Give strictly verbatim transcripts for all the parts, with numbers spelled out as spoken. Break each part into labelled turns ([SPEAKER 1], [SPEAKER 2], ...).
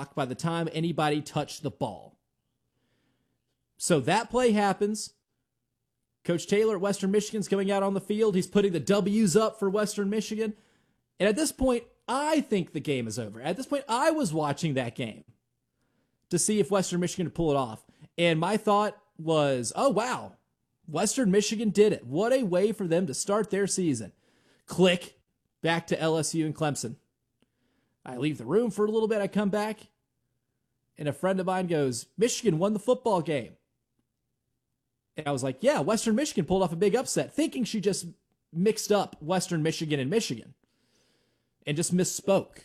[SPEAKER 1] clock by the time anybody touched the ball. So that play happens. Coach Taylor at Western Michigan's coming out on the field. He's putting the W's up for Western Michigan. And at this point, I think the game is over. At this point, I was watching that game to see if Western Michigan would pull it off. And my thought was, oh, wow, Western Michigan did it. What a way for them to start their season. Click, back to L S U and Clemson. I leave the room for a little bit. I come back, and a friend of mine goes, Michigan won the football game. And I was like, yeah, Western Michigan pulled off a big upset, thinking she just mixed up Western Michigan and Michigan and just misspoke.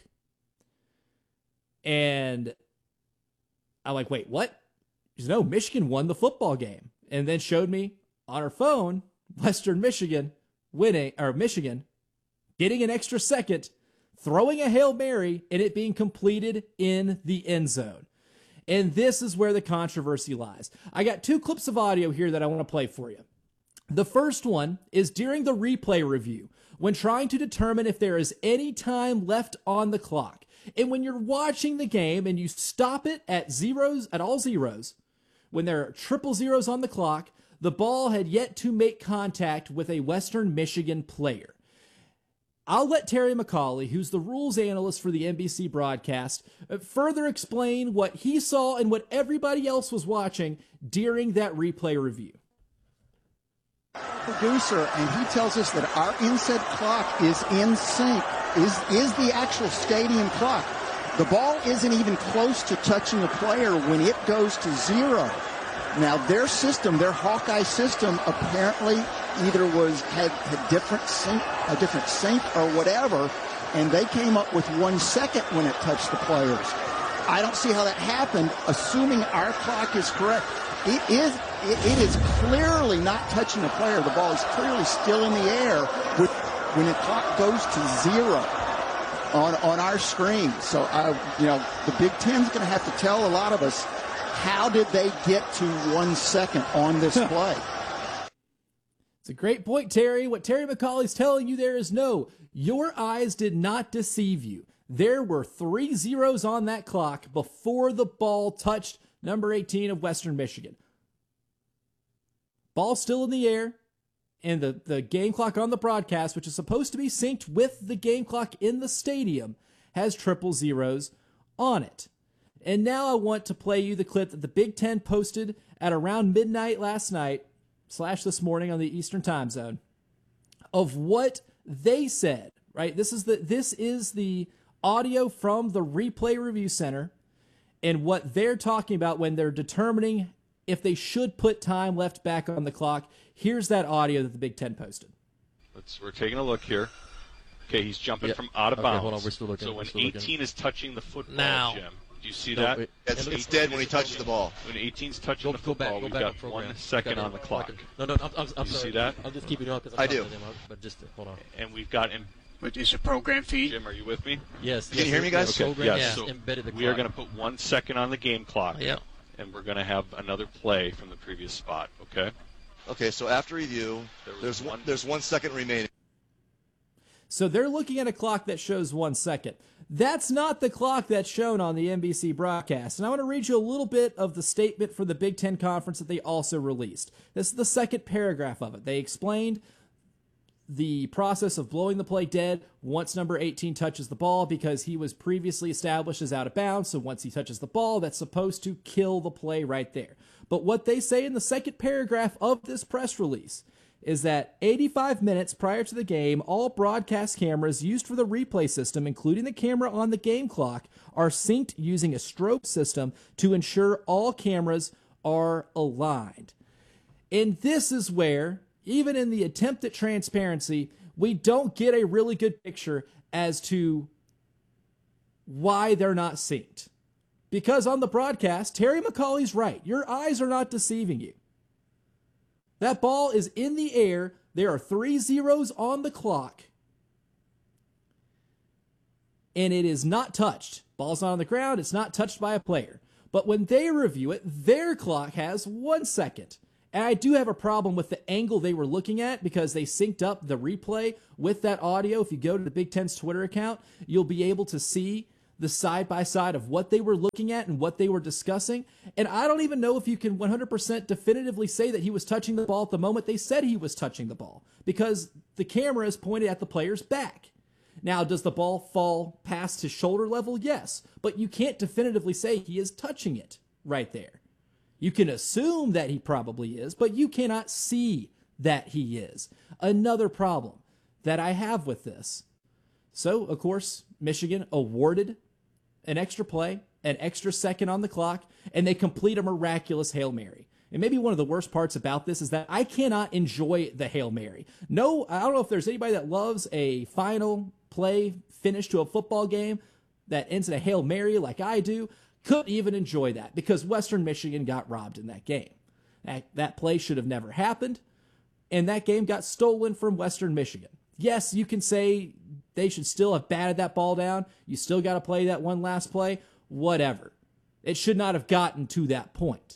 [SPEAKER 1] And I'm like, wait, what? She said, no, Michigan won the football game. And then showed me on her phone, Western Michigan winning, or Michigan getting an extra second, throwing a Hail Mary, and it being completed in the end zone. And this is where the controversy lies. I got two clips of audio here that I want to play for you. The first one is during the replay review, when trying to determine if there is any time left on the clock. And when you're watching the game and you stop it at zeros, at all zeros, when there are triple zeros on the clock, the ball had yet to make contact with a Western Michigan player. I'll let Terry McCauley, who's the rules analyst for the N B C broadcast, further explain what he saw and what everybody else was watching during that replay review.
[SPEAKER 2] Producer, and he tells us that our inset clock is in sync, is, is the actual stadium clock. The ball isn't even close to touching a player when it goes to zero. Now, their system, their Hawkeye system, apparently either was had, had different sync, a different sync or whatever, and they came up with one second when it touched the players. I don't see how that happened, assuming our clock is correct. It is it, it is clearly not touching the player. The ball is clearly still in the air with when the clock goes to zero on on our screen. So, I, you know, the Big Ten's going to have to tell a lot of us, how did they get to one second on this play?
[SPEAKER 1] It's a great point, Terry. What Terry McCauley's telling you there is no, your eyes did not deceive you. There were three zeros on that clock before the ball touched number eighteen of Western Michigan. Ball still in the air, and the, the game clock on the broadcast, which is supposed to be synced with the game clock in the stadium, has triple zeros on it. And now I want to play you the clip that the Big Ten posted at around midnight last night, slash this morning on the Eastern Time Zone, of what they said, right? This is the this is the audio from the Replay Review Center and what they're talking about when they're determining if they should put time left back on the clock. Here's that audio that the Big Ten posted.
[SPEAKER 3] Let's, we're taking a look here. Okay, he's jumping
[SPEAKER 4] yep.
[SPEAKER 3] from out of
[SPEAKER 4] okay,
[SPEAKER 3] bounds.
[SPEAKER 4] Hold on, we're still looking.
[SPEAKER 3] So when
[SPEAKER 4] still
[SPEAKER 3] eighteen
[SPEAKER 4] looking.
[SPEAKER 3] is touching the football,
[SPEAKER 4] now.
[SPEAKER 3] Jim, do you see
[SPEAKER 4] no,
[SPEAKER 3] that?
[SPEAKER 4] It,
[SPEAKER 5] it's, it's dead when he touches the ball.
[SPEAKER 3] When eighteen's touching
[SPEAKER 4] go,
[SPEAKER 3] the football,
[SPEAKER 4] go back,
[SPEAKER 3] we've
[SPEAKER 4] go
[SPEAKER 3] got
[SPEAKER 4] back
[SPEAKER 3] one second on the clock.
[SPEAKER 4] No, no, I'm, I'm, I'm
[SPEAKER 3] you
[SPEAKER 4] sorry.
[SPEAKER 3] see that?
[SPEAKER 4] I'll just keep it on because
[SPEAKER 5] I do.
[SPEAKER 4] But just hold on.
[SPEAKER 3] And we've got him.
[SPEAKER 6] But is a program feed?
[SPEAKER 3] Jim, are you with me?
[SPEAKER 4] Yes.
[SPEAKER 5] Can
[SPEAKER 4] yes,
[SPEAKER 5] you hear me, guys?
[SPEAKER 3] Okay.
[SPEAKER 4] Program,
[SPEAKER 3] Yes.
[SPEAKER 4] yeah,
[SPEAKER 3] So
[SPEAKER 4] embedded the
[SPEAKER 3] we are
[SPEAKER 4] clock.
[SPEAKER 3] going to put one second on the game clock.
[SPEAKER 4] Yeah.
[SPEAKER 3] And we're going to have another play from the previous spot. Okay.
[SPEAKER 5] Okay. So after review,
[SPEAKER 3] There was
[SPEAKER 5] there's
[SPEAKER 3] one-
[SPEAKER 5] one, there's one second remaining.
[SPEAKER 1] So they're looking at a clock that shows one second. That's not the clock that's shown on the N B C broadcast. And I want to read you a little bit of the statement for the Big Ten Conference that they also released. This is the second paragraph of it. They explained the process of blowing the play dead once number eighteen touches the ball because he was previously established as out of bounds. So once he touches the ball, that's supposed to kill the play right there. But what they say in the second paragraph of this press release is that eighty-five minutes prior to the game, all broadcast cameras used for the replay system, including the camera on the game clock, are synced using a strobe system to ensure all cameras are aligned. And this is where, even in the attempt at transparency, we don't get a really good picture as to why they're not synced. Because on the broadcast, Terry McCauley's right. Your eyes are not deceiving you. That ball is in the air. There are three zeros on the clock. And it is not touched. Ball's not on the ground. It's not touched by a player. But when they review it, their clock has one second. And I do have a problem with the angle they were looking at because they synced up the replay with that audio. If you go to the Big Ten's Twitter account, you'll be able to see the side-by-side of what they were looking at and what they were discussing. And I don't even know if you can one hundred percent definitively say that he was touching the ball at the moment they said he was touching the ball, because the camera is pointed at the player's back. Now, does the ball fall past his shoulder level? Yes, but you can't definitively say he is touching it right there. You can assume that he probably is, but you cannot see that he is. Another problem that I have with this. So, of course, Michigan awarded an extra play, an extra second on the clock, and they complete a miraculous Hail Mary. And maybe one of the worst parts about this is that I cannot enjoy the Hail Mary. No, I don't know if there's anybody that loves a final play finish to a football game that ends in a Hail Mary like I do. Couldn't even enjoy that because Western Michigan got robbed in that game. That, that play should have never happened, and that game got stolen from Western Michigan. Yes, you can say they should still have batted that ball down. You still got to play that one last play. Whatever. It should not have gotten to that point.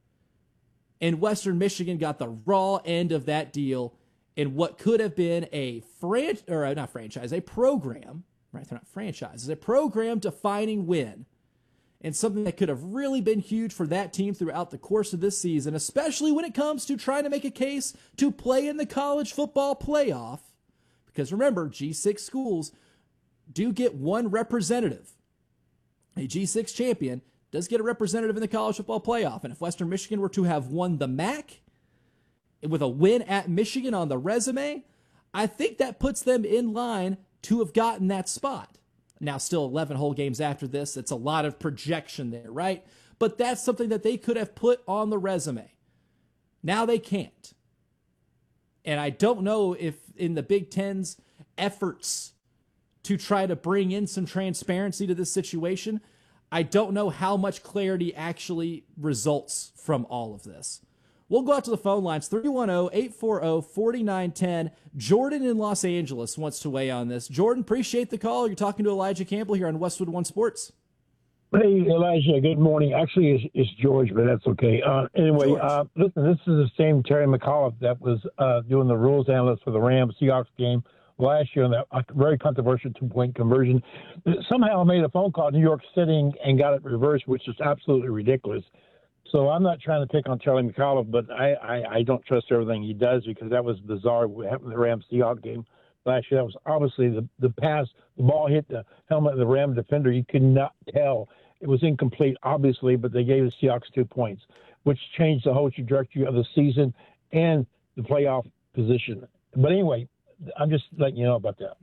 [SPEAKER 1] And Western Michigan got the raw end of that deal in what could have been a fran- or not franchise, a program, right? They're not franchises, a program defining win. And something that could have really been huge for that team throughout the course of this season, especially when it comes to trying to make a case to play in the college football playoff. Because remember, G six schools do get one representative. A G six champion does get a representative in the college football playoff. And if Western Michigan were to have won the M A C with a win at Michigan on the resume, I think that puts them in line to have gotten that spot. Now, still eleven whole games after this. It's a lot of projection there, right? But that's something that they could have put on the resume. Now they can't. And I don't know if in the Big Ten's efforts to try to bring in some transparency to this situation, I don't know how much clarity actually results from all of this. We'll go out to the phone lines, three one zero, eight four zero, four nine one zero. Jordan in Los Angeles wants to weigh on this. Jordan, appreciate the call. You're talking to Elijah Campbell here on Westwood One Sports.
[SPEAKER 6] Hey, Elijah, good morning. Actually, it's, it's George, but that's okay. Uh, anyway, uh, listen, this is the same Terry McAuliffe that was uh, doing the rules analyst for the Rams Seahawks game last year on that uh, very controversial two-point conversion. Somehow made a phone call to New York City and got it reversed, which is absolutely ridiculous. So I'm not trying to pick on Charlie McAuliffe, but I, I, I don't trust everything he does because that was bizarre what happened in the Rams Seahawks game last year. That was obviously the, the pass, the ball hit the helmet of the Ram defender. You could not tell. It was incomplete, obviously, but they gave the Seahawks two points, which changed the whole trajectory of the season and the playoff position. But anyway, I'm just letting you know about that.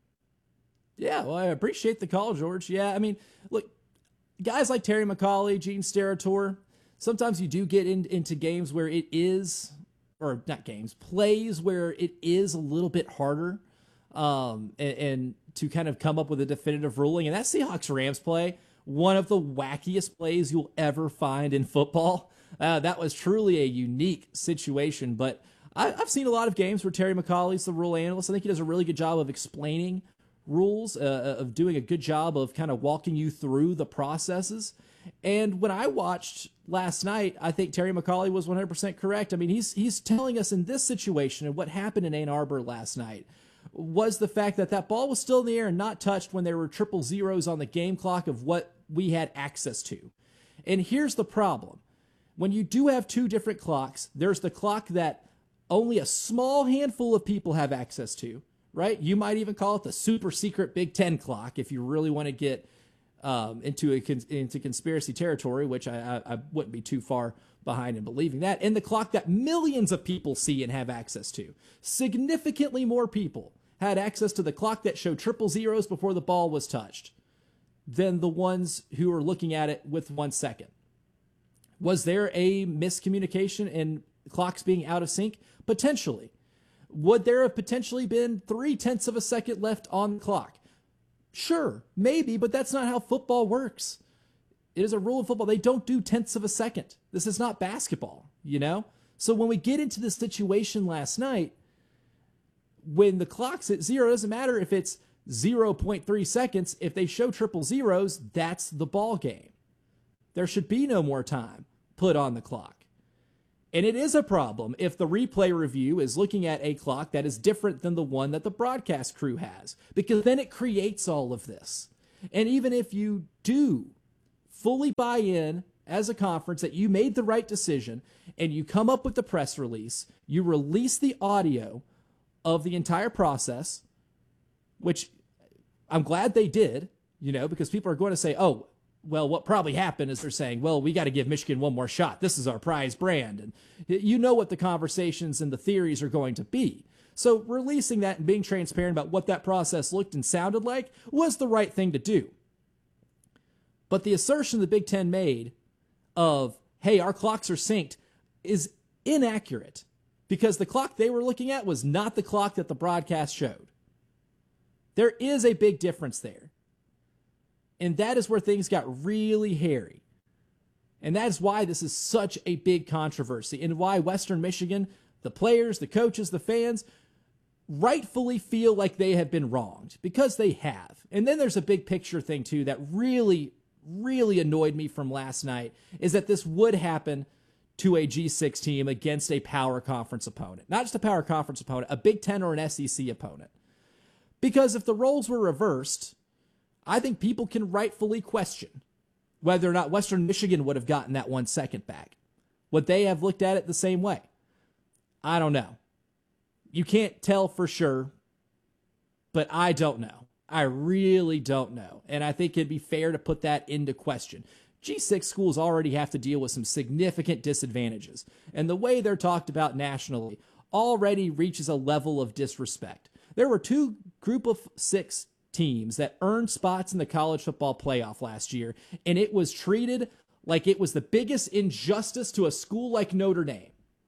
[SPEAKER 1] Yeah, well, I appreciate the call, George. Yeah, I mean, look, guys like Terry McAuliffe, Gene Steratore, sometimes you do get in, into games where it is, or not games, plays where it is a little bit harder um, and, and to kind of come up with a definitive ruling. And that Seahawks-Rams play, one of the wackiest plays you'll ever find in football. Uh, that was truly a unique situation. But I, I've seen a lot of games where Terry McAuliffe's the rule analyst. I think he does a really good job of explaining rules, uh, of doing a good job of kind of walking you through the processes. And when I watched last night, I think Terry McAuliffe was one hundred percent correct. I mean, he's he's telling us in this situation and what happened in Ann Arbor last night was the fact that that ball was still in the air and not touched when there were triple zeros on the game clock of what we had access to. And here's the problem. When you do have two different clocks, there's the clock that only a small handful of people have access to, right? You might even call it the super secret Big Ten clock if you really want to get um, into a, into conspiracy territory, which I, I, I wouldn't be too far behind in believing that. And the clock that millions of people see and have access to. Significantly more people had access to the clock that showed triple zeros before the ball was touched than the ones who are looking at it with one second. Was there a miscommunication in clocks being out of sync? Potentially. Would there have potentially been three tenths of a second left on the clock? Sure, maybe, but that's not how football works. It is a rule of football. They don't do tenths of a second. This is not basketball, you know? So when we get into the situation last night, when the clock's at zero, it doesn't matter if it's zero point three seconds. If they show triple zeros, that's the ball game. There should be no more time put on the clock. And it is a problem if the replay review is looking at a clock that is different than the one that the broadcast crew has, because then it creates all of this. And even if you do fully buy in as a conference that you made the right decision and you come up with the press release, you release the audio of the entire process, which I'm glad they did, you know, because people are going to say, oh, well, what probably happened is they're saying, well, we got to give Michigan one more shot. This is our prize brand. And you know what the conversations and the theories are going to be. So releasing that and being transparent about what that process looked and sounded like was the right thing to do. But the assertion the Big Ten made of, hey, our clocks are synced is inaccurate because the clock they were looking at was not the clock that the broadcast showed. There is a big difference there. And that is where things got really hairy. And that is why this is such a big controversy and why Western Michigan, the players, the coaches, the fans, rightfully feel like they have been wronged because they have. And then there's a big picture thing too that really, really annoyed me from last night is that this would happen to a G six team against a power conference opponent. Not just a power conference opponent, a Big Ten or an S E C opponent. Because if the roles were reversed, I think people can rightfully question whether or not Western Michigan would have gotten that one second back. Would they have looked at it the same way? I don't know. You can't tell for sure, but I don't know. I really don't know. And I think it'd be fair to put that into question. G six schools already have to deal with some significant disadvantages, and the way they're talked about nationally already reaches a level of disrespect. There were two group of six teams that earned spots in the college football playoff last year, and it was treated like it was the biggest injustice to a school like Notre Dame.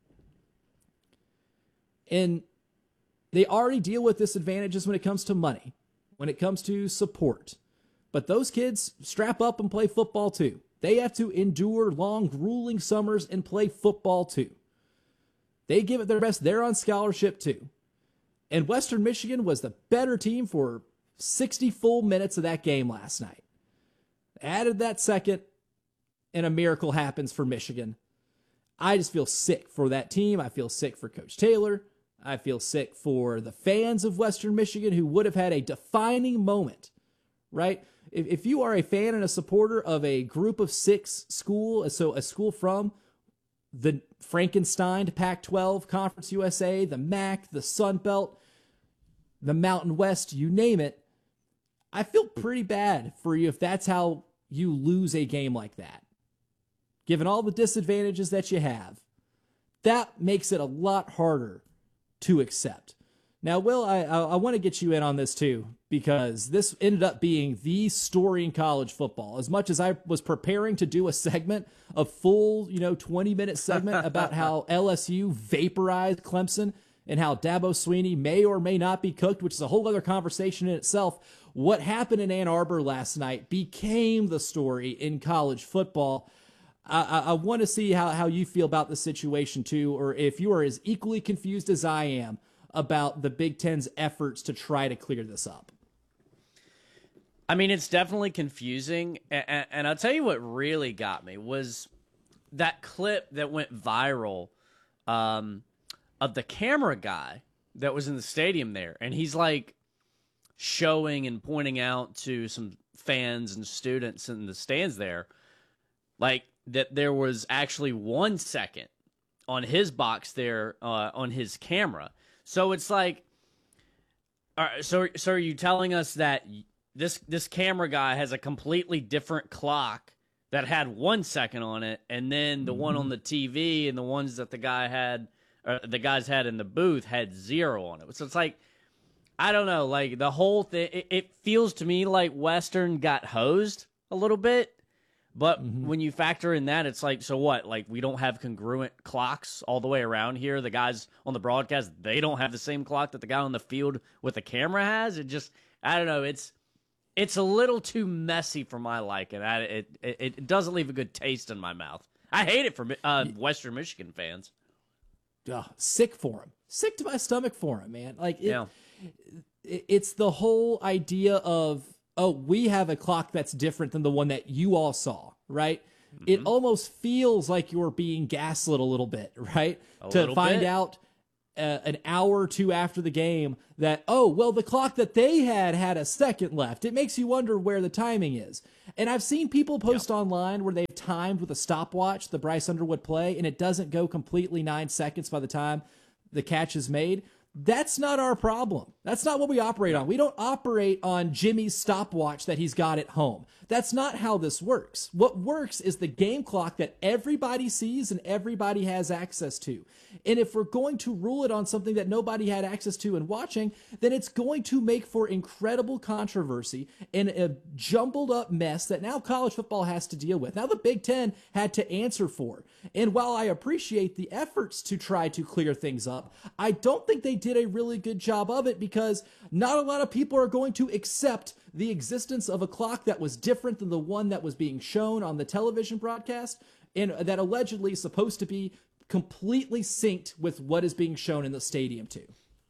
[SPEAKER 1] And they already deal with disadvantages when it comes to money, when it comes to support. But those kids strap up and play football too. They have to endure long, grueling summers and play football too. They give it their best. They're on scholarship too. And Western Michigan was the better team for sixty full minutes of that game last night. Added that second, and a miracle happens for Michigan. I just feel sick for that team. I feel sick for Coach Taylor. I feel sick for the fans of Western Michigan who would have had a defining moment, right? If, if you are a fan and a supporter of a group of six school, so a school from the Frankenstein Pac twelve, Conference U S A, the M A C, the Sun Belt, the Mountain West, you name it, I feel pretty bad for you if that's how you lose a game like that. Given all the disadvantages that you have, that makes it a lot harder to accept. Now, Will, I, I, I want to get you in on this too, because this ended up being the story in college football. As much as I was preparing to do a segment, a full, you know, twenty minute segment about how L S U vaporized Clemson and how Dabo Swinney may or may not be cooked, which is a whole other conversation in itself. What happened in Ann Arbor last night became the story in college football. I, I, I want to see how, how you feel about the situation too, or if you are as equally confused as I am about the Big Ten's efforts to try to clear this up.
[SPEAKER 7] I mean, it's definitely confusing, and, and I'll tell you what really got me was that clip that went viral um, of the camera guy that was in the stadium there, and he's like showing and pointing out to some fans and students in the stands there, like that there was actually one second on his box there uh, on his camera. So it's like, all right, so so are you telling us that this this camera guy has a completely different clock that had one second on it, and then the mm-hmm. one on the T V and the ones that the guy had, or the guys had in the booth had zero on it? So it's like, I don't know, like the whole thing. It, it feels to me like Western got hosed a little bit. But mm-hmm. when you factor in that, it's like, so what? Like, we don't have congruent clocks all the way around here. The guys on the broadcast, they don't have the same clock that the guy on the field with the camera has. It just, I don't know. It's it's a little too messy for my liking. I, it, it it doesn't leave a good taste in my mouth. I hate it for uh, Western Michigan fans.
[SPEAKER 1] Oh, sick for him. Sick to my stomach for him, man. Like, it,
[SPEAKER 7] yeah.
[SPEAKER 1] it, it's the whole idea of, oh, we have a clock that's different than the one that you all saw, right? Mm-hmm. It almost feels like you're being gaslit a little bit, right?
[SPEAKER 7] A
[SPEAKER 1] to
[SPEAKER 7] little
[SPEAKER 1] find
[SPEAKER 7] bit.
[SPEAKER 1] out uh, an hour or two after the game that, oh, well, the clock that they had had a second left. It makes you wonder where the timing is. And I've seen people post yeah. online where they've timed with a stopwatch the Bryce Underwood play, and it doesn't go completely nine seconds by the time the catch is made. That's not our problem. That's not what we operate on. We don't operate on Jimmy's stopwatch that he's got at home. That's not how this works. What works is the game clock that everybody sees and everybody has access to. And if we're going to rule it on something that nobody had access to and watching, then it's going to make for incredible controversy and a jumbled up mess that now college football has to deal with. Now the Big Ten had to answer for. And while I appreciate the efforts to try to clear things up, I don't think they did a really good job of it, because not a lot of people are going to accept the existence of a clock that was different than the one that was being shown on the television broadcast, and that allegedly is supposed to be completely synced with what is being shown in the stadium too.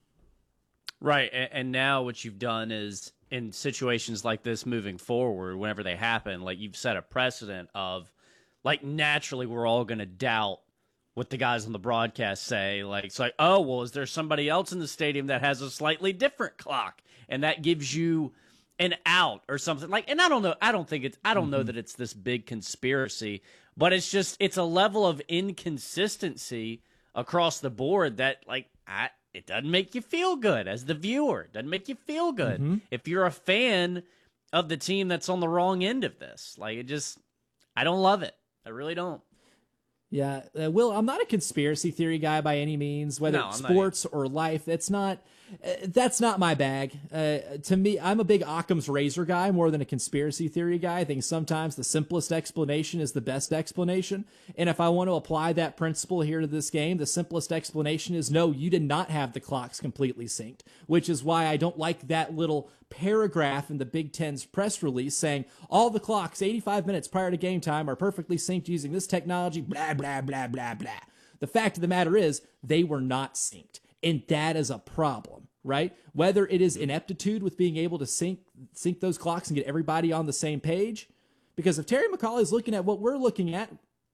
[SPEAKER 7] Right, and now what you've done is, in situations like this moving forward, whenever they happen, like, you've set a precedent of, like, naturally we're all going to doubt what the guys on the broadcast say. Like, it's like, oh, well, is there somebody else in the stadium that has a slightly different clock? And that gives you an out or something. Like, and I don't know, I don't think it's, I don't mm-hmm. know that it's this big conspiracy, but it's just, it's a level of inconsistency across the board that, like, I, it doesn't make you feel good as the viewer. It doesn't make you feel good mm-hmm. if you're a fan of the team that's on the wrong end of this. Like, it just, I don't love it. I really don't.
[SPEAKER 1] Yeah, uh, Will, I'm not a conspiracy theory guy by any means, whether
[SPEAKER 7] no,
[SPEAKER 1] it's sports or life. That's not uh, that's not my bag. Uh, to me, I'm a big Occam's razor guy more than a conspiracy theory guy. I think sometimes the simplest explanation is the best explanation. And if I want to apply that principle here to this game, the simplest explanation is no, you did not have the clocks completely synced, which is why I don't like that little paragraph in the Big Ten's press release saying all the clocks eighty-five minutes prior to game time are perfectly synced using this technology, blah, blah, blah, blah, blah. The fact of the matter is they were not synced, and that is a problem, right? Whether it is ineptitude with being able to sync sync those clocks and get everybody on the same page, because if Terry McAulay is looking at what we're looking at,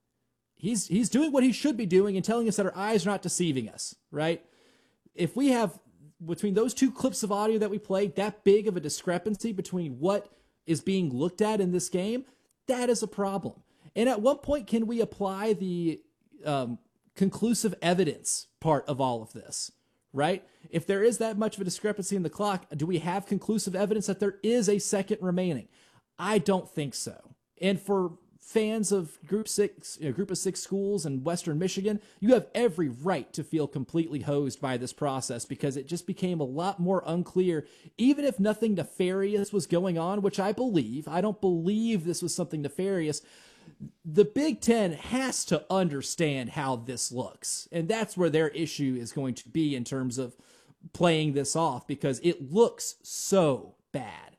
[SPEAKER 1] he's he's doing what he should be doing and telling us that our eyes are not deceiving us, right? If we have between those two clips of audio that we played, that big of a discrepancy between what is being looked at in this game, that is a problem. And at what point can we apply the um, conclusive evidence part of all of this, right? If there is that much of a discrepancy in the clock, do we have conclusive evidence that there is a second remaining? I don't think so. And for fans of Group Six, you know, Group of Six schools in Western Michigan, you have every right to feel completely hosed by this process, because it just became a lot more unclear. Even if nothing nefarious was going on, which I believe, I don't believe this was something nefarious. The Big Ten has to understand how this looks, and that's where their issue is going to be in terms of playing this off, because it looks so bad.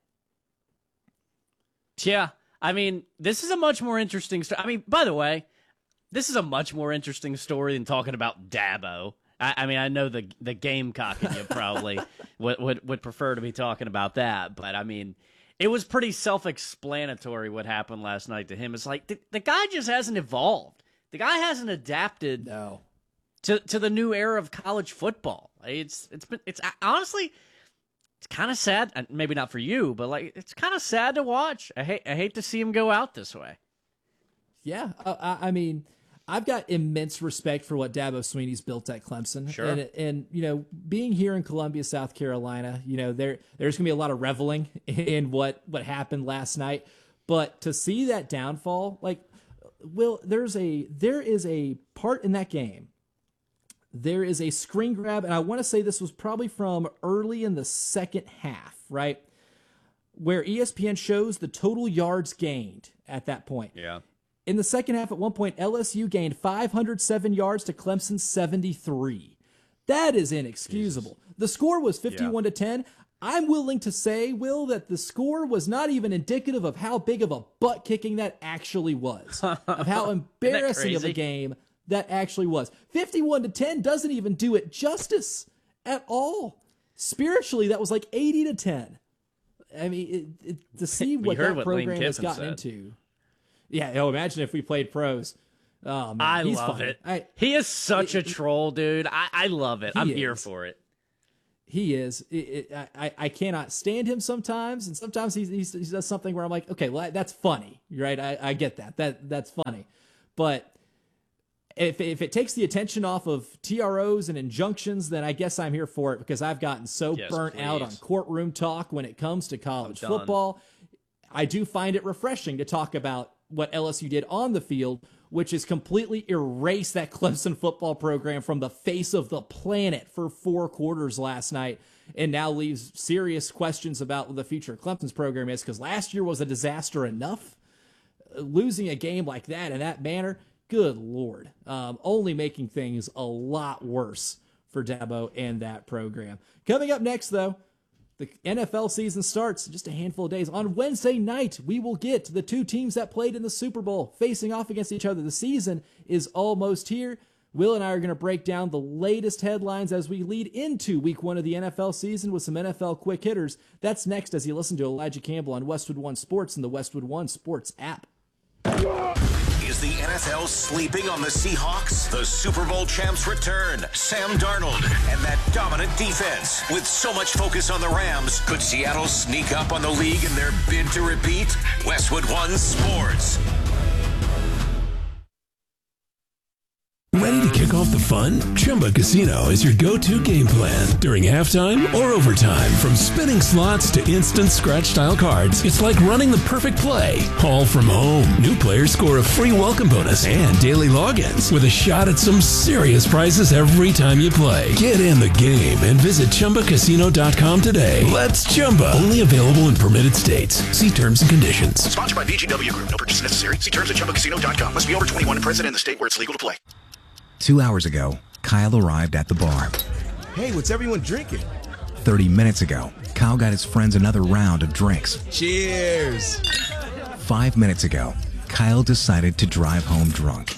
[SPEAKER 7] Yeah. I mean, this is a much more interesting story. I mean, by the way, this is a much more interesting story than talking about Dabo. I, I mean, I know the the Gamecock in you probably would, would would prefer to be talking about that, but I mean, it was pretty self-explanatory what happened last night to him. It's like the, the guy just hasn't evolved. The guy hasn't adapted
[SPEAKER 1] no.
[SPEAKER 7] to to the new era of college football. It's it's been it's honestly. It's kind of sad, maybe not for you, but like it's kind of sad to watch. I hate I hate to see him go out this way.
[SPEAKER 1] Yeah, uh, I, I mean, I've got immense respect for what Dabo Swinney's built at Clemson.
[SPEAKER 7] Sure.
[SPEAKER 1] And, and you know, being here in Columbia, South Carolina, you know, there there's gonna be a lot of reveling in what what happened last night. But to see that downfall, like, Will, there's a there is a part in that game. There is a screen grab, and I want to say this was probably from early in the second half, right? Where E S P N shows the total yards gained at that point.
[SPEAKER 7] Yeah.
[SPEAKER 1] In the second half, at one point, L S U gained five hundred seven yards to Clemson's seventy-three. That is inexcusable. Jesus. The score was fifty-one yeah. to ten. I'm willing to say, Will, that the score was not even indicative of how big of a butt kicking that actually was, of how embarrassing of a game that actually was. fifty-one to ten doesn't even do it justice at all. Spiritually, that was like eighty to ten. I mean, it, it, to see what that
[SPEAKER 7] what
[SPEAKER 1] program
[SPEAKER 7] Lane
[SPEAKER 1] has
[SPEAKER 7] Kiffin
[SPEAKER 1] gotten
[SPEAKER 7] said.
[SPEAKER 1] into. Yeah, oh, imagine if we played pros. Oh man,
[SPEAKER 7] I
[SPEAKER 1] he's
[SPEAKER 7] love
[SPEAKER 1] funny.
[SPEAKER 7] it.
[SPEAKER 1] I,
[SPEAKER 7] he is such a troll, dude. I, I love it. I'm
[SPEAKER 1] He
[SPEAKER 7] here
[SPEAKER 1] is.
[SPEAKER 7] for it.
[SPEAKER 1] He is. It, it, I, I cannot stand him sometimes, and sometimes he, he, he does something where I'm like, okay, well, that's funny, right? I, I get that. That that's funny, but if if it takes the attention off of T R Os and injunctions, then I guess I'm here for it because I've gotten so
[SPEAKER 7] Yes,
[SPEAKER 1] burnt out on
[SPEAKER 7] please.
[SPEAKER 1] courtroom talk when it comes to college
[SPEAKER 7] I'm done.
[SPEAKER 1] football. I do find it refreshing to talk about what L S U did on the field, which is completely erase that Clemson football program from the face of the planet for four quarters last night, and now leaves serious questions about what the future of Clemson's program is, because last year was a disaster enough. Losing a game like that in that manner, good Lord, um, only making things a lot worse for Dabo and that program. Coming up next, though, the N F L season starts in just a handful of days. On Wednesday night, we will get the two teams that played in the Super Bowl facing off against each other. The season is almost here. Will and I are going to break down the latest headlines as we lead into week one of the N F L season with some N F L quick hitters. That's next as you listen to Elijah Campbell on Westwood One Sports and the Westwood One Sports app.
[SPEAKER 8] Is the N F L sleeping on the Seahawks? The Super Bowl champs return. Sam Darnold and that dominant defense. With so much focus on the Rams, could Seattle sneak up on the league in their bid to repeat? Westwood One Sports.
[SPEAKER 9] Ready to kick off the fun? Chumba Casino is your go-to game plan during halftime or overtime. From spinning slots to instant scratch-style cards, it's like running the perfect play, all from home. New players score a free welcome bonus and daily logins with a shot at some serious prizes every time you play. Get in the game and visit Chumba Casino dot com today. Let's Chumba. Only available in permitted states. See terms and conditions.
[SPEAKER 10] Sponsored by V G W Group. No purchase necessary. See terms at Chumba Casino dot com. Must be over twenty-one and present in the state where it's legal to play.
[SPEAKER 11] Two hours ago, Kyle arrived at the bar.
[SPEAKER 12] Hey, what's everyone drinking?
[SPEAKER 11] Thirty minutes ago, Kyle got his friends another round of drinks.
[SPEAKER 12] Cheers!
[SPEAKER 11] Five minutes ago, Kyle decided to drive home drunk.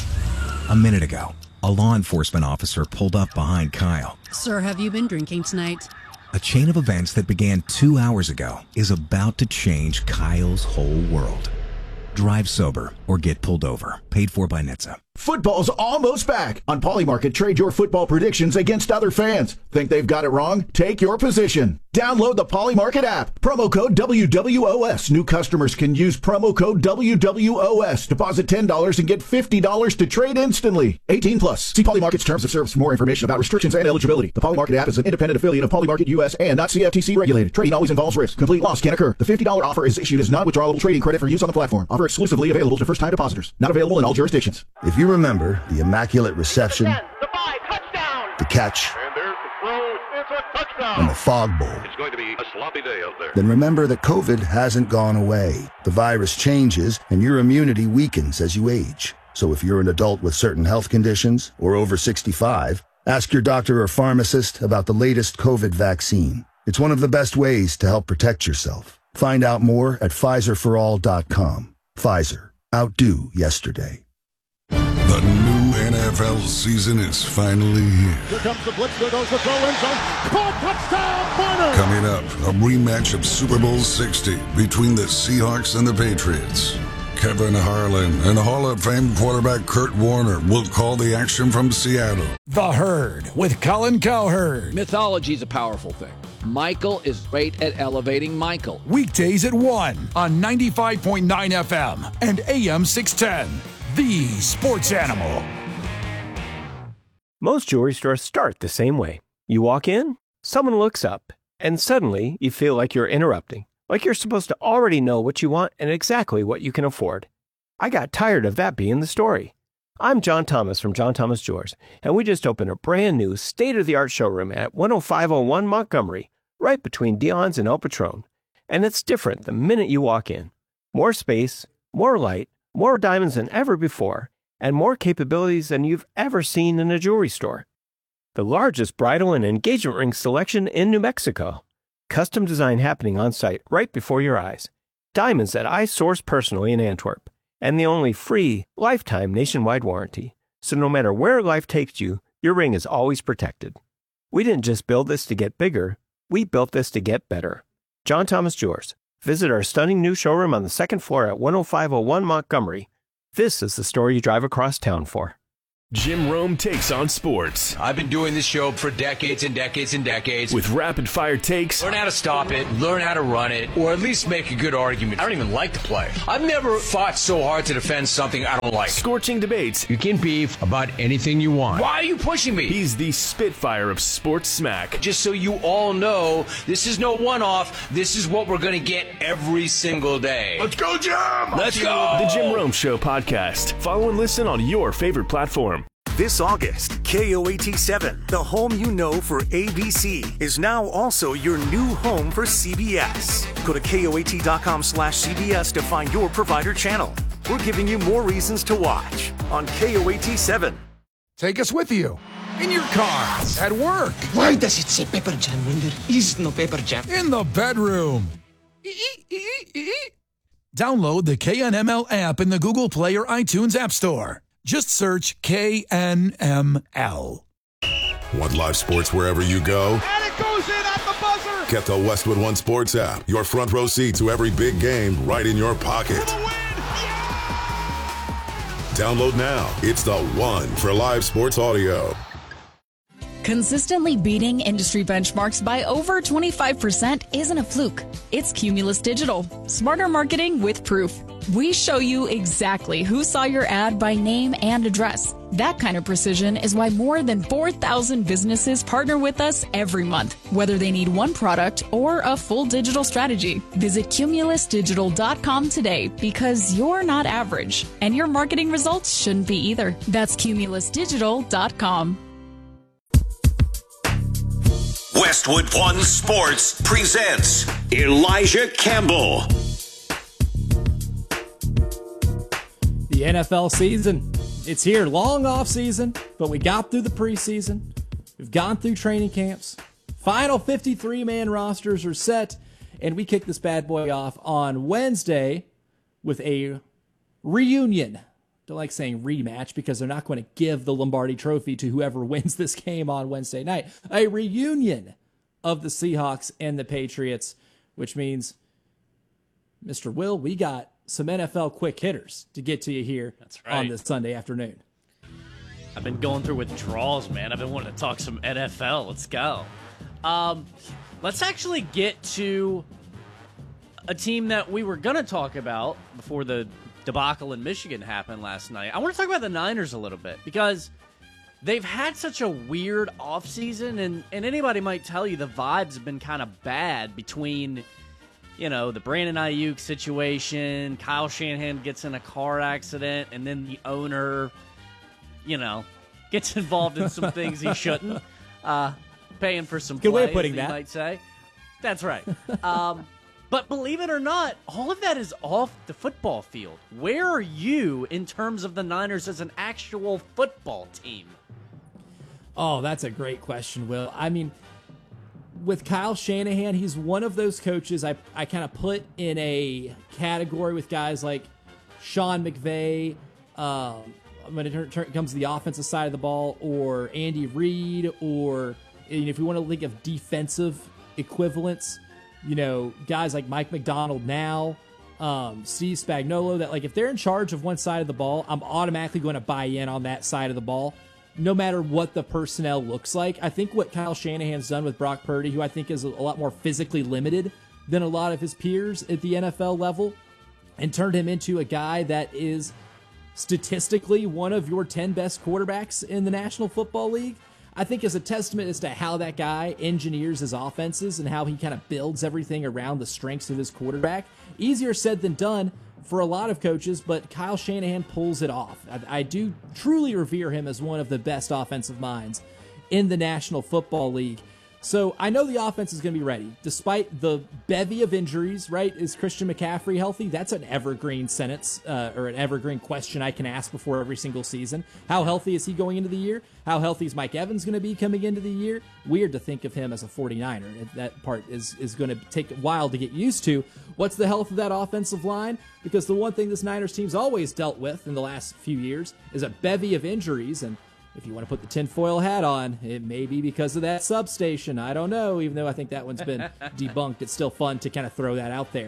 [SPEAKER 11] A minute ago, a law enforcement officer pulled up behind Kyle.
[SPEAKER 13] Sir, have you been drinking tonight?
[SPEAKER 11] A chain of events that began two hours ago is about to change Kyle's whole world. Drive sober or get pulled over. Paid for by N H T S A.
[SPEAKER 14] Football's almost back. On Polymarket, trade your football predictions against other fans. Think they've got it wrong? Take your position. Download the Polymarket app. Promo code W W O S. New customers can use promo code W W O S. Deposit ten dollars and get fifty dollars to trade instantly. eighteen plus. See Polymarket's terms of service for more information about restrictions and eligibility. The Polymarket app is an independent affiliate of Polymarket U S and not C F T C regulated. Trading always involves risk. Complete loss can occur. The fifty dollars offer is issued as non-withdrawable trading credit for use on the platform. Offer exclusively available to first-time depositors. Not available in all jurisdictions.
[SPEAKER 15] If you remember the immaculate reception,
[SPEAKER 10] The five, touchdown!
[SPEAKER 15] the catch,
[SPEAKER 10] And there's the throw. It's a touchdown.
[SPEAKER 15] and the fog bowl,
[SPEAKER 10] It's going to be a sloppy day out there.
[SPEAKER 15] then remember that COVID hasn't gone away. The virus changes, and your immunity weakens as you age. So if you're an adult with certain health conditions or over sixty-five, ask your doctor or pharmacist about the latest COVID vaccine. It's one of the best ways to help protect yourself. Find out more at Pfizer for all dot com. Pfizer. Outdo yesterday.
[SPEAKER 16] The new N F L season is finally here.
[SPEAKER 17] Here comes the blitz. There goes the throw in zone. Caught, touchdown, Warner.
[SPEAKER 16] Coming up, a rematch of Super Bowl sixty between the Seahawks and the Patriots. Kevin Harlan and Hall of Fame quarterback Kurt Warner will call the action from Seattle.
[SPEAKER 18] The Herd with Colin Cowherd.
[SPEAKER 19] Mythology is a powerful thing. Michael is great at elevating Michael.
[SPEAKER 18] Weekdays at one on ninety-five point nine F M and A M six ten. The Sports Animal.
[SPEAKER 20] Most jewelry stores start the same way. You walk in, someone looks up, and suddenly you feel like you're interrupting, like you're supposed to already know what you want and exactly what you can afford. I got tired of that being the story. I'm John Thomas from John Thomas Jewelers, and we just opened a brand new state-of-the-art showroom at one oh five oh one Montgomery, right between Dion's and El Patron. And it's different the minute you walk in. More space, more light, more diamonds than ever before, and more capabilities than you've ever seen in a jewelry store. The largest bridal and engagement ring selection in New Mexico. Custom design happening on site right before your eyes. Diamonds that I source personally in Antwerp. And the only free, lifetime nationwide warranty. So no matter where life takes you, your ring is always protected. We didn't just build this to get bigger, we built this to get better. John Thomas Jewelers. Visit our stunning new showroom on the second floor at one oh five oh one Montgomery. This is the story you drive across town for.
[SPEAKER 9] Jim Rome takes on sports.
[SPEAKER 21] I've been doing this show for decades and decades and decades.
[SPEAKER 9] With rapid-fire takes.
[SPEAKER 21] Learn how to stop it, learn how to run it, or at least make a good argument. I don't even like the play. I've never fought so hard to defend something I don't like.
[SPEAKER 9] Scorching debates.
[SPEAKER 21] You can beef about anything you want. Why are you pushing me?
[SPEAKER 9] He's the Spitfire of sports smack.
[SPEAKER 21] Just so you all know, this is no one-off. This is what we're going to get every single day.
[SPEAKER 16] Let's go, Jim!
[SPEAKER 21] Let's go!
[SPEAKER 9] The Jim Rome Show podcast. Follow and listen on your favorite platform.
[SPEAKER 22] This August, K O A T seven, the home you know for A B C, is now also your new home for C B S. Go to K O A T dot com slash C B S to find your provider channel. We're giving you more reasons to watch on K O A T seven.
[SPEAKER 18] Take us with you. In your car, at work.
[SPEAKER 23] Why does it say Pepper Jam when there is no Pepper Jam?
[SPEAKER 18] In the bedroom. Download the K N M L app in the Google Play or iTunes App Store. Just search K N M L.
[SPEAKER 16] Want live sports wherever you go?
[SPEAKER 17] And it goes in at the buzzer!
[SPEAKER 16] Get the Westwood One Sports app. Your front row seat to every big game right in your pocket. Download now. It's the one for live sports audio.
[SPEAKER 24] Consistently beating industry benchmarks by over twenty-five percent isn't a fluke. It's Cumulus Digital. Smarter marketing with proof. We show you exactly who saw your ad by name and address. That kind of precision is why more than four thousand businesses partner with us every month, whether they need one product or a full digital strategy. Visit Cumulus Digital dot com today because you're not average, and your marketing results shouldn't be either. That's Cumulus Digital dot com.
[SPEAKER 8] Westwood One Sports presents Elijah Campbell.
[SPEAKER 1] The N F L season, it's here. Long off season, but we got through the preseason. We've gone through training camps. Final fifty-three man rosters are set, and we kick this bad boy off on Wednesday with a reunion. Don't like saying rematch because they're not going to give the Lombardi Trophy to whoever wins this game on Wednesday night. A reunion of the Seahawks and the Patriots, which means, Mister Will, we got some N F L quick hitters to get to you here
[SPEAKER 7] That's right.
[SPEAKER 1] on this Sunday afternoon.
[SPEAKER 7] I've been going through withdrawals, man. I've been wanting to talk some N F L. Let's go. Um, let's actually get to a team that we were going to talk about before the debacle in Michigan happened last night. I want to talk about the Niners a little bit because they've had such a weird offseason, and, and anybody might tell you the vibes have been kind of bad between, you know, the Brandon Ayuk situation, Kyle Shanahan gets in a car accident, and then the owner, you know, gets involved in some things he shouldn't, uh, paying for some
[SPEAKER 1] Good
[SPEAKER 7] plays,
[SPEAKER 1] way of putting
[SPEAKER 7] you
[SPEAKER 1] that.
[SPEAKER 7] might say. That's right. Um, but believe it or not, all of that is off the football field. Where are you in terms of the Niners as an actual football team?
[SPEAKER 1] Oh, that's a great question, Will. I mean, with Kyle Shanahan, he's one of those coaches I, I kind of put in a category with guys like Sean McVay, um, when it turn, comes to the offensive side of the ball, or Andy Reid, or you know, if you want to think of defensive equivalents, you know, guys like Mike McDonald now, um, Steve Spagnuolo, that like if they're in charge of one side of the ball, I'm automatically going to buy in on that side of the ball, no matter what the personnel looks like. I think what Kyle Shanahan's done with Brock Purdy, who I think is a lot more physically limited than a lot of his peers at the N F L level, and turned him into a guy that is statistically one of your ten best quarterbacks in the National Football League, I think is a testament as to how that guy engineers his offenses and how he kind of builds everything around the strengths of his quarterback. Easier said than done for a lot of coaches, but Kyle Shanahan pulls it off. I, I do truly revere him as one of the best offensive minds in the National Football League. So I know the offense is going to be ready. Despite the bevy of injuries, right? Is Christian McCaffrey healthy? That's an evergreen sentence uh, or an evergreen question I can ask before every single season. How healthy is he going into the year? How healthy is Mike Evans going to be coming into the year? Weird to think of him as a forty-niner. That part is, is going to take a while to get used to. What's the health of that offensive line? Because the one thing this Niners team's always dealt with in the last few years is a bevy of injuries, and if you want to put the tinfoil hat on, it may be because of that substation. I don't know, even though I think that one's been debunked. It's still fun to kind of throw that out there.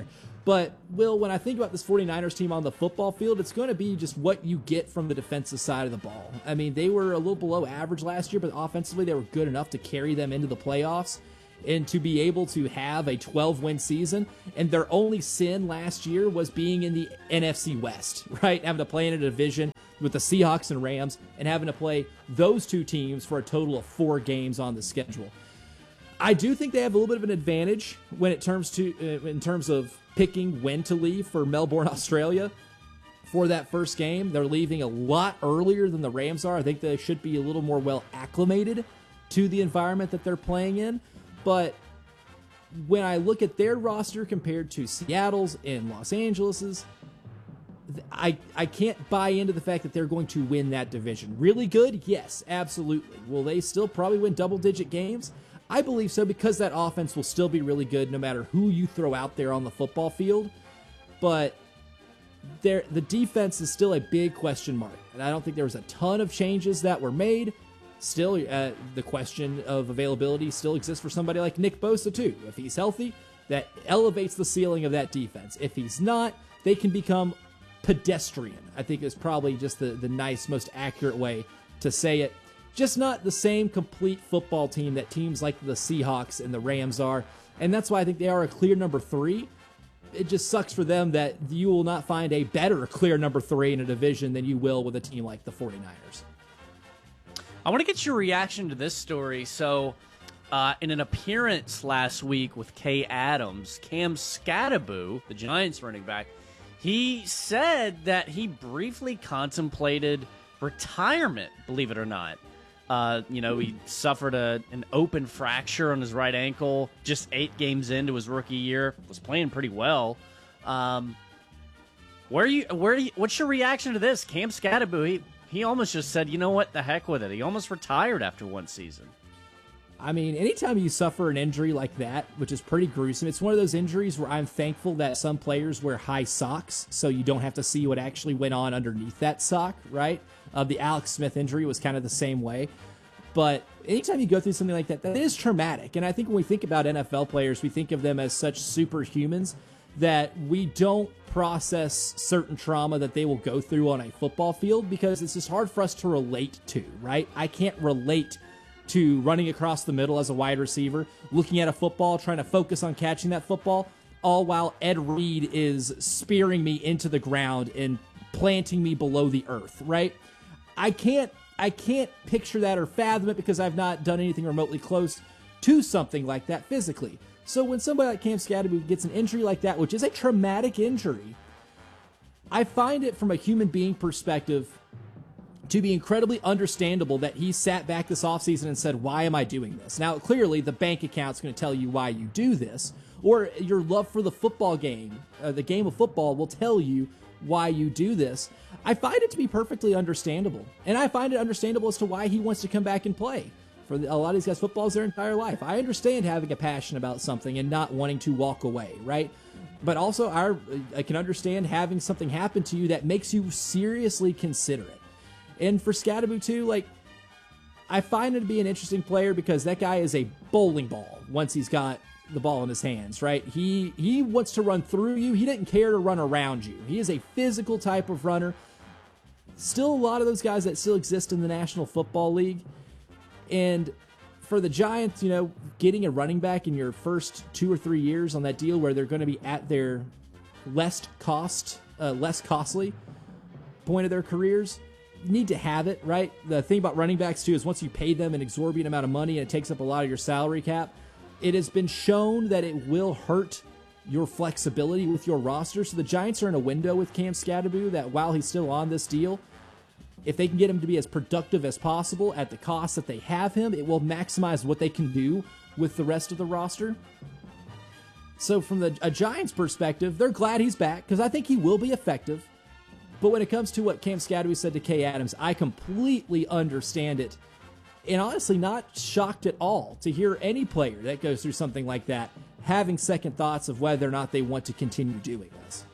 [SPEAKER 1] But, Will, when I think about this 49ers team on the football field, it's going to be just what you get from the defensive side of the ball. I mean, they were a little below average last year, but offensively they were good enough to carry them into the playoffs and to be able to have a twelve-win season. And their only sin last year was being in the N F C West, right? Having to play in a division with the Seahawks and Rams and having to play those two teams for a total of four games on the schedule. I do think they have a little bit of an advantage when it terms to uh, in terms of picking when to leave for Melbourne, Australia for that first game. They're leaving a lot earlier than the Rams are. I think they should be a little more well acclimated to the environment that they're playing in. But when I look at their roster compared to Seattle's and Los Angeles's, I, I can't buy into the fact that they're going to win that division. Really good? Yes, absolutely. Will they still probably win double-digit games? I believe so, because that offense will still be really good no matter who you throw out there on the football field. But there, the defense is still a big question mark. And I don't think there was a ton of changes that were made. Still, uh, the question of availability still exists for somebody like Nick Bosa, too. If he's healthy, that elevates the ceiling of that defense. If he's not, they can become pedestrian, I think is probably just the, the nice, most accurate way to say it. Just not the same complete football team that teams like the Seahawks and the Rams are. And that's why I think they are a clear number three. It just sucks for them that you will not find a better clear number three in a division than you will with a team like the 49ers.
[SPEAKER 7] I want to get your reaction to this story. So, uh, in an appearance last week with Kay Adams, Cam Skattebo, the Giants running back, he said that he briefly contemplated retirement, believe it or not. Uh, you know, he suffered a, an open fracture on his right ankle just eight games into his rookie year. Was playing pretty well. Um, where are you? Where do you? What's your reaction to this? Cam Skattebo, he he almost just said, you know what, the heck with it. He almost retired after one season.
[SPEAKER 1] I mean, anytime you suffer an injury like that, which is pretty gruesome, it's one of those injuries where I'm thankful that some players wear high socks so you don't have to see what actually went on underneath that sock, right? Uh, the Alex Smith injury was kind of the same way. But anytime you go through something like that, that is traumatic. And I think when we think about N F L players, we think of them as such superhumans that we don't process certain trauma that they will go through on a football field because it's just hard for us to relate to, right? I can't relate to running across the middle as a wide receiver, looking at a football, trying to focus on catching that football, all while Ed Reed is spearing me into the ground and planting me below the earth, right? I can't I can't picture that or fathom it because I've not done anything remotely close to something like that physically. So when somebody like Cam Skattebo gets an injury like that, which is a traumatic injury, I find it from a human being perspective to be incredibly understandable that he sat back this offseason and said, why am I doing this? Now, clearly, the bank account's going to tell you why you do this, or your love for the football game, uh, the game of football, will tell you why you do this. I find it to be perfectly understandable, and I find it understandable as to why he wants to come back and play. For a lot of these guys, football is their entire life. I understand having a passion about something and not wanting to walk away, right? But also, I, I can understand having something happen to you that makes you seriously consider it. And for Skattebo, too, like, I find him to be an interesting player because that guy is a bowling ball once he's got the ball in his hands, right? He he wants to run through you. He didn't care to run around you. He is a physical type of runner. Still a lot of those guys that still exist in the National Football League. And for the Giants, you know, getting a running back in your first two or three years on that deal where they're going to be at their less cost, uh, less costly point of their careers, you need to have it, right? The thing about running backs, too, is once you pay them an exorbitant amount of money and it takes up a lot of your salary cap, it has been shown that it will hurt your flexibility with your roster. So the Giants are in a window with Cam Skattebo that while he's still on this deal, if they can get him to be as productive as possible at the cost that they have him, it will maximize what they can do with the rest of the roster. So from the a Giants perspective, they're glad he's back because I think he will be effective. But when it comes to what Cam Skattebo said to Kay Adams, I completely understand it. And honestly, not shocked at all to hear any player that goes through something like that having second thoughts of whether or not they want to continue doing this.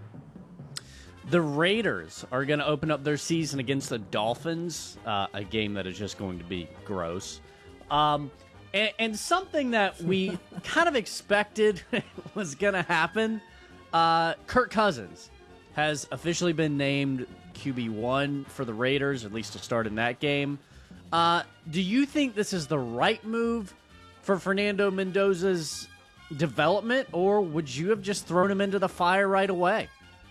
[SPEAKER 7] The Raiders are going to open up their season against the Dolphins, uh, a game that is just going to be gross. Um, and, and something that we kind of expected was going to happen Uh, Kirk Cousins has officially been named Q B one for the Raiders, at least to start in that game. Uh, do you think this is the right move for Fernando Mendoza's development, or would you have just thrown him into the fire right away?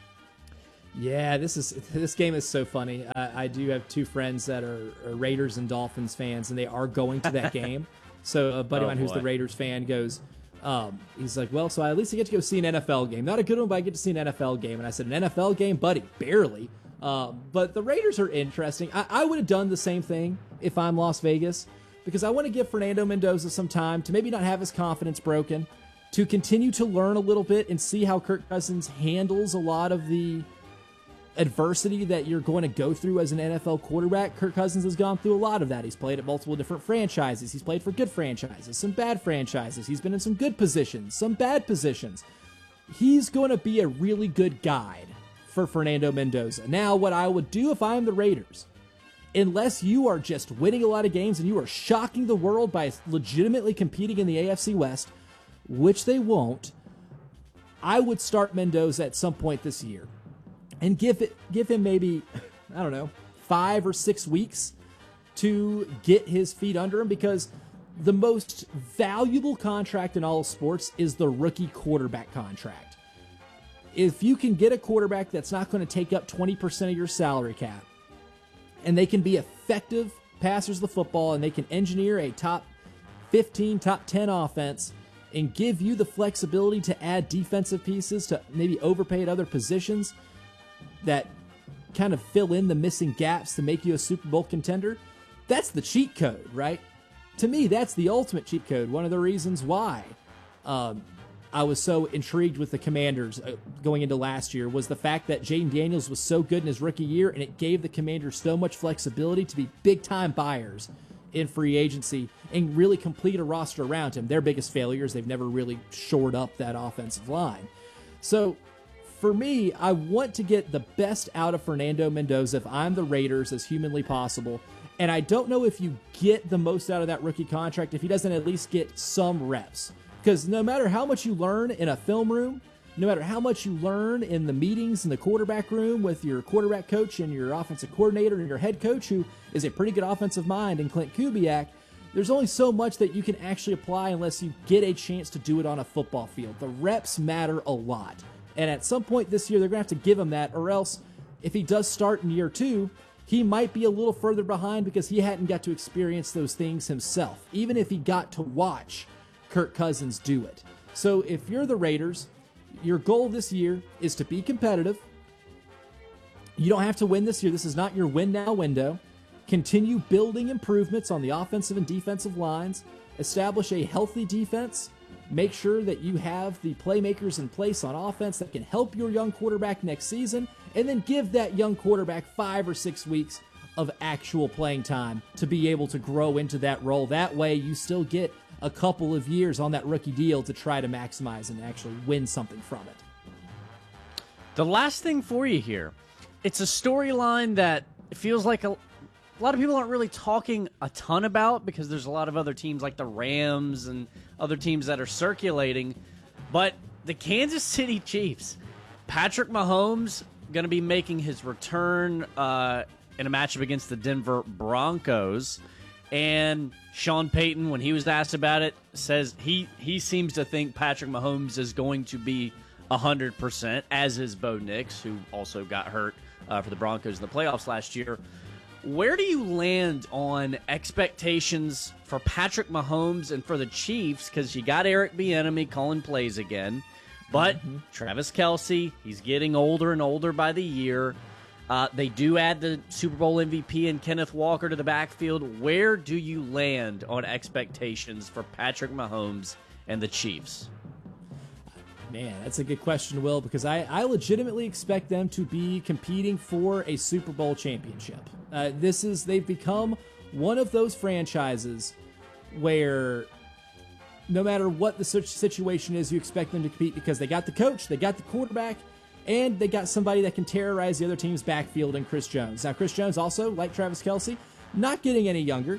[SPEAKER 1] Yeah, this is this game is so funny. Uh, I do have two friends that are, are Raiders and Dolphins fans, and they are going to that game. So a buddy
[SPEAKER 7] Oh,
[SPEAKER 1] of mine who's
[SPEAKER 7] boy.
[SPEAKER 1] the Raiders fan goes, um, he's like, well, so I at least I get to go see an N F L game. Not a good one, but I get to see an N F L game. And I said, an N F L game? Buddy, barely. Uh, but the Raiders are interesting. I, I would have done the same thing if I'm Las Vegas, because I want to give Fernando Mendoza some time to maybe not have his confidence broken, to continue to learn a little bit and see how Kirk Cousins handles a lot of the adversity that you're going to go through as an N F L quarterback. Kirk Cousins has gone through a lot of that. He's played at multiple different franchises. He's played for good franchises, some bad franchises. He's been in some good positions, some bad positions. He's going to be a really good guide for Fernando Mendoza. Now, what I would do if I'm the Raiders, unless you are just winning a lot of games and you are shocking the world by legitimately competing in the A F C West, which they won't, I would start Mendoza at some point this year and give it give him maybe, I don't know, five or six weeks to get his feet under him, because the most valuable contract in all of sports is the rookie quarterback contract. If you can get a quarterback that's not going to take up twenty percent of your salary cap, and they can be effective passers of the football, and they can engineer a top fifteen, top ten offense, and give you the flexibility to add defensive pieces, to maybe overpay at other positions that kind of fill in the missing gaps to make you a Super Bowl contender, that's the cheat code, right? To me, that's the ultimate cheat code. One of the reasons why um, I was so intrigued with the Commanders uh, going into last year was the fact that Jaden Daniels was so good in his rookie year, and it gave the Commanders so much flexibility to be big-time buyers in free agency and really complete a roster around him. Their biggest failure is they've never really shored up that offensive line. So for me, I want to get the best out of Fernando Mendoza if I'm the Raiders as humanly possible. And I don't know if you get the most out of that rookie contract if he doesn't at least get some reps. Because no matter how much you learn in a film room, no matter how much you learn in the meetings in the quarterback room with your quarterback coach and your offensive coordinator and your head coach, who is a pretty good offensive mind in Clint Kubiak, there's only so much that you can actually apply unless you get a chance to do it on a football field. The reps matter a lot. And at some point this year, they're going to have to give him that, or else if he does start in year two, he might be a little further behind because he hadn't got to experience those things himself, even if he got to watch Kirk Cousins do it. So if you're the Raiders, your goal this year is to be competitive. You don't have to win this year. This is not your win now window. Continue building improvements on the offensive and defensive lines. Establish a healthy defense. Make sure that you have the playmakers in place on offense that can help your young quarterback next season, and then give that young quarterback five or six weeks of actual playing time to be able to grow into that role. That way you still get a couple of years on that rookie deal to try to maximize and actually win something from it.
[SPEAKER 7] The last thing for you here, it's a storyline that feels like a, a lot of people aren't really talking a ton about because there's a lot of other teams like the Rams and other teams that are circulating. But the Kansas City Chiefs, Patrick Mahomes going to be making his return uh, in a matchup against the Denver Broncos. And Sean Payton, when he was asked about it, says he, he seems to think Patrick Mahomes is going to be one hundred percent, as is Bo Nix, who also got hurt uh, for the Broncos in the playoffs last year. Where do you land on expectations for Patrick Mahomes and for the Chiefs? Because you got Eric Bieniemy calling plays again. But mm-hmm. Travis Kelce, he's getting older and older by the year. Uh, they do add the Super Bowl M V P and Kenneth Walker to the backfield. Where do you land on expectations for Patrick Mahomes and the Chiefs?
[SPEAKER 1] Man, that's a good question, Will, because I, I legitimately expect them to be competing for a Super Bowl championship. Uh, this is, they've become one of those franchises where no matter what the situation is, you expect them to compete because they got the coach, they got the quarterback, and they got somebody that can terrorize the other team's backfield in Chris Jones. Now, Chris Jones also, like Travis Kelce, not getting any younger.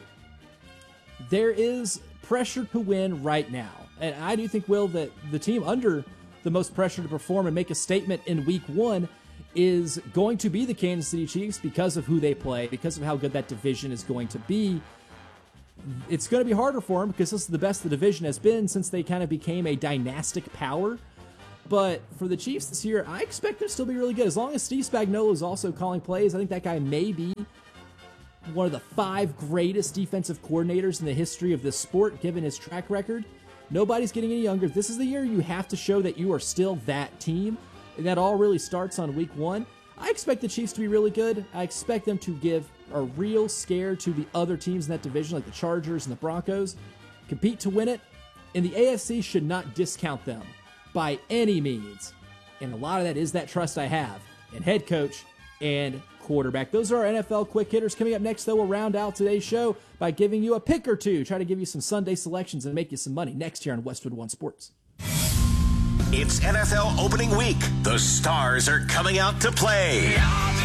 [SPEAKER 1] There is pressure to win right now. And I do think, Will, that the team under the most pressure to perform and make a statement in week one is going to be the Kansas City Chiefs because of who they play, because of how good that division is going to be. It's going to be harder for them because this is the best the division has been since they kind of became a dynastic power. But for the Chiefs this year, I expect them to still be really good. As long as Steve Spagnuolo is also calling plays, I think that guy may be one of the five greatest defensive coordinators in the history of this sport, given his track record. Nobody's getting any younger. This is the year you have to show that you are still that team. And that all really starts on week one. I expect the Chiefs to be really good. I expect them to give a real scare to the other teams in that division, like the Chargers and the Broncos. Compete to win it. And the A F C should not discount them by any means. And a lot of that is that trust I have in head coach and quarterback. Those are our N F L quick hitters. Coming up next, though, we'll round out today's show by giving you a pick or two. Try to give you some Sunday selections and make you some money next year on Westwood One Sports.
[SPEAKER 8] It's N F L opening week. The stars are coming out to play.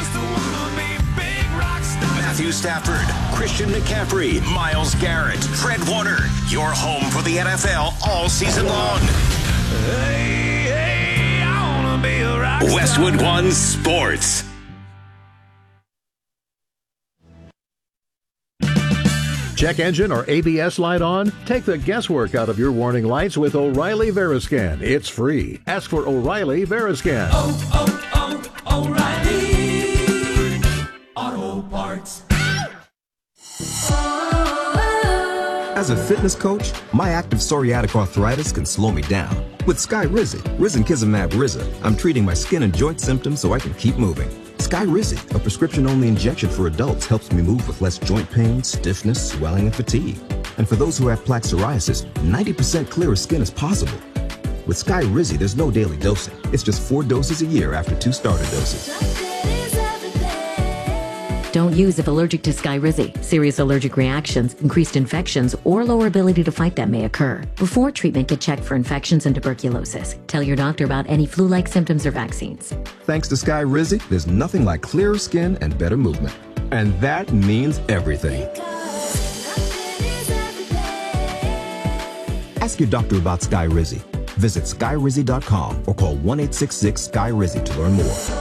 [SPEAKER 8] Matthew Stafford, Christian McCaffrey, Myles Garrett, Fred Warner. Your home for the N F L all season long. Hey, hey, I wanna be a rock star. Westwood One Sports.
[SPEAKER 2] Check engine or A B S light on? Take the guesswork out of your warning lights with O'Reilly Veriscan. It's free. Ask for O'Reilly Veriscan.
[SPEAKER 3] Oh, oh, oh, O'Reilly Auto Parts.
[SPEAKER 4] As a fitness coach, my active psoriatic arthritis can slow me down. With Skyrizi, Risankizumab Riza, I'm treating my skin and joint symptoms so I can keep moving. Skyrizi, a prescription-only injection for adults, helps me move with less joint pain, stiffness, swelling, and fatigue. And for those who have plaque psoriasis, ninety percent clearer skin is possible. With Skyrizi, there's no daily dosing. It's just four doses a year after two starter doses.
[SPEAKER 5] Don't use if allergic to Skyrizi. Serious allergic reactions, increased infections, or lower ability to fight them may occur. Before treatment, get checked for infections and tuberculosis. Tell your doctor about any flu-like symptoms or vaccines.
[SPEAKER 4] Thanks to Skyrizi, there's nothing like clearer skin and better movement. And that means everything. Ask your doctor about Skyrizi. Visit Skyrizi dot com or call one eight six six Skyrizi to learn more.